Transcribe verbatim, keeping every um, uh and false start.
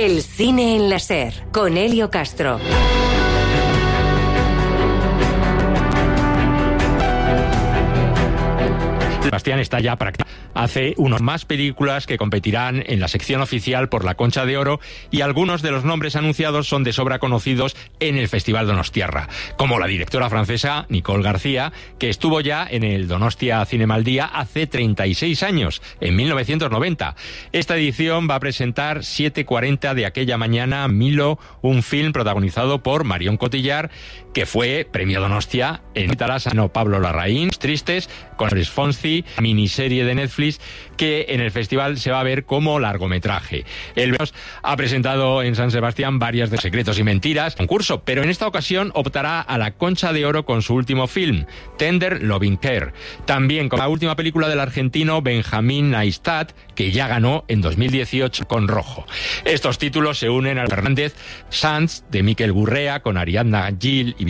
El cine en la SER, con Elio Castro. Sebastián está ya practicando. Hace unos más películas que competirán en la sección oficial por la Concha de Oro, y algunos de los nombres anunciados son de sobra conocidos en el Festival Donostiarra, como la directora francesa Nicole García, que estuvo ya en el Donostia Cinemaldía hace treinta y seis años, en mil novecientos noventa. Esta edición va a presentar siete cuarenta de aquella mañana, Milo, un film protagonizado por Marion Cotillard, que fue premio Donostia en Tarasano Pablo Larraín, Tristes, con Luis Fonsi, miniserie de Netflix, que en el festival se va a ver como largometraje. El ha presentado en San Sebastián varias de Secretos y Mentiras, concurso, pero en esta ocasión optará a la Concha de Oro con su último film, Tender Loving Care. También con la última película del argentino Benjamín Neistat, que ya ganó en dos mil dieciocho con Rojo. Estos títulos se unen al Fernández Sanz de Miquel Gurrea con Ariadna Gil y